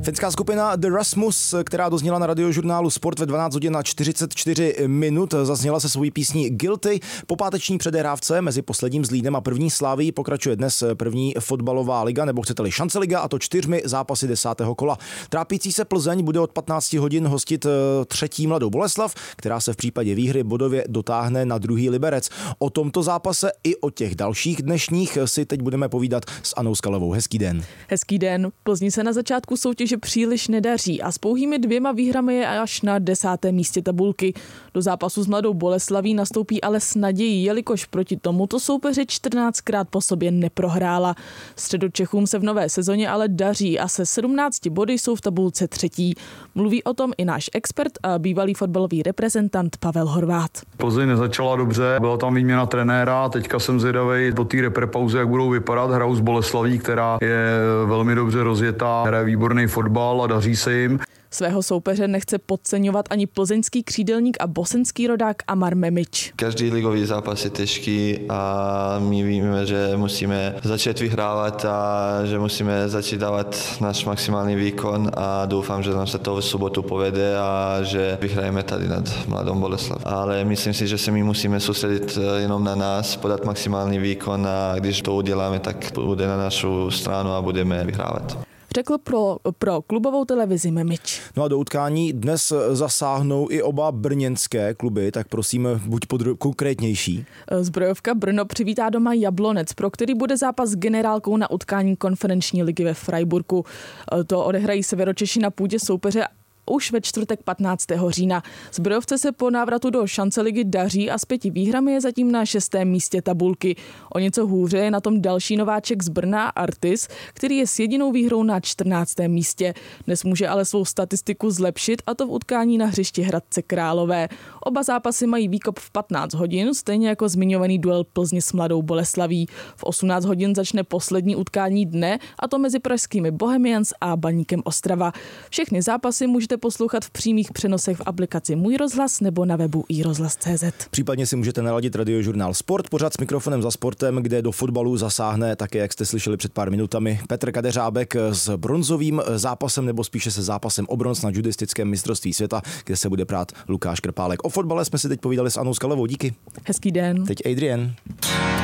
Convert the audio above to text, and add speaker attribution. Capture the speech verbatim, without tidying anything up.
Speaker 1: Finská skupina The Rasmus, která dozněla na radiožurnálu Sport ve dvanáct hodin a čtyřicet čtyři minut, zazněla se svojí písní Guilty. Po páteční předehrávce mezi posledním Zlínem a první Slavií pokračuje dnes první fotbalová liga, nebo chcete-li Šanceliga, a to čtyřmi zápasy desátého kola. Trápící se Plzeň bude od patnácti hodin hostit třetí Mladou Boleslav, která se v případě výhry bodově dotáhne na druhý Liberec. O tomto zápase i o těch dalších dnešních si teď budeme povídat s Anou Skalovou. Hezký den.
Speaker 2: Hezký den. Plzni se na začátku soutěže příliš nedaří a s pouhými dvěma výhrami je až na desátém místě tabulky. Do zápasu s Mladou Boleslaví nastoupí ale s nadějí, jelikož proti tomuto soupeři čtrnáctkrát po sobě neprohrála. Středočechům se v nové sezóně ale daří a se sedmnácti body jsou v tabulce třetí. Mluví o tom i náš expert a bývalý fotbalový reprezentant Pavel Horvát.
Speaker 3: Plzeň nezačala dobře, byla tam výměna trenéra, teďka jsem zvědavej po té reprepauze, jak budou vypadat. Hrajou s Boleslaví, která je velmi dobře rozjetá, hraje výborný fotbal a daří se jim.
Speaker 2: Svého soupeře nechce podceňovat ani plzeňský křídelník a bosenský rodák Amar Memič.
Speaker 4: Každý ligový zápas je těžký a my víme, že musíme začít vyhrávat a že musíme začít dávat náš maximální výkon a doufám, že nám se to v sobotu povede a že vyhrajeme tady nad Mladou Boleslav. Ale myslím si, že se my musíme soustředit jenom na nás, podat maximální výkon a když to uděláme, tak bude na našu stranu a budeme vyhrávat.
Speaker 2: Řekl pro, pro klubovou televizi Memič.
Speaker 1: No a do utkání dnes zasáhnou i oba brněnské kluby, tak prosím, buď podro- konkrétnější.
Speaker 2: Zbrojovka Brno přivítá doma Jablonec, pro který bude zápas s Generálkou na utkání konferenční ligy ve Freiburgu. To odehrají Severočeši na půdě soupeře už ve čtvrtek patnáctého října. Zbrojovce se po návratu do Šanceligy daří a s pěti výhrami je zatím na šestém místě tabulky. O něco hůře je na tom další nováček z Brna Artis, který je s jedinou výhrou na čtrnáctém místě. Dnes může ale svou statistiku zlepšit, a to v utkání na hřišti Hradce Králové. Oba zápasy mají výkop v patnáct hodin, stejně jako zmiňovaný duel Plzně s Mladou Boleslaví. V osmnáct hodin začne poslední utkání dne, a to mezi pražskými Bohemians a Baníkem Ostrava. Všechny zápasy můžete poslouchat v přímých přenosech v aplikaci Můj rozhlas nebo na webu i rozhlas tečka cé zet.
Speaker 1: Případně si můžete naladit radiožurnál Sport, pořad s mikrofonem za sportem, kde do fotbalu zasáhne také, jak jste slyšeli před pár minutami, Petr Kadeřábek s bronzovým zápasem, nebo spíše se zápasem o bronz na judistickém mistrovství světa, kde se bude prát Lukáš Krpálek. O fotbale jsme si teď povídali s Anou Skalovou. Díky.
Speaker 2: Hezký den.
Speaker 1: Teď Adrian.